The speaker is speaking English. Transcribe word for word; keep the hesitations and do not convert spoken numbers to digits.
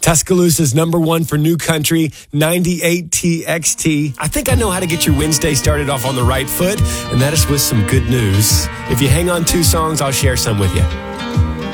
Tuscaloosa's number one for new country, ninety-eight T X T. I think I know how to get your Wednesday started off on the right foot, and that is with some good news. If you hang on two songs, I'll share some with you.